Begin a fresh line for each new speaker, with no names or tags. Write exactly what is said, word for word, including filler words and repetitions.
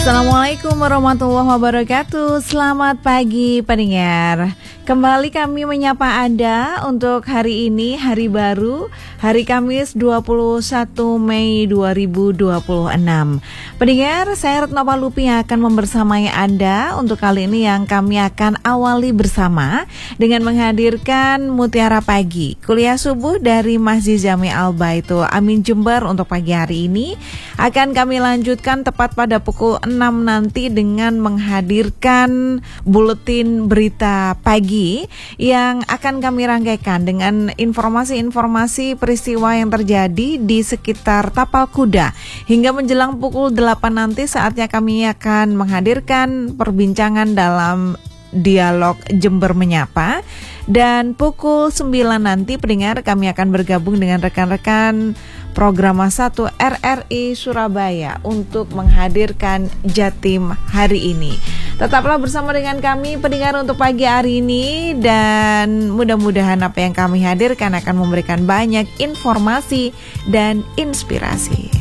Assalamualaikum warahmatullahi wabarakatuh. Selamat pagi pendengar. Kembali kami menyapa Anda untuk hari ini, hari baru, hari Kamis dua puluh satu Mei dua ribu dua puluh enam. Pendengar, saya Retno Palupi yang akan membersamai Anda untuk kali ini, yang kami akan awali bersama dengan menghadirkan Mutiara Pagi, kuliah subuh dari Masjid Jami Al Baitul Amin Jember. Untuk pagi hari ini akan kami lanjutkan tepat pada pukul enam nanti dengan menghadirkan buletin berita pagi yang akan kami rangkaikan dengan informasi-informasi peristiwa yang terjadi di sekitar Tapal Kuda. Hingga menjelang pukul delapan nanti saatnya kami akan menghadirkan perbincangan dalam Dialog Jember Menyapa. Dan pukul sembilan nanti pendengar kami akan bergabung dengan rekan-rekan Programa satu R R I Surabaya untuk menghadirkan Jatim hari ini. Tetaplah bersama dengan kami pendengar untuk pagi hari ini, dan mudah-mudahan apa yang kami hadirkan akan memberikan banyak informasi dan inspirasi.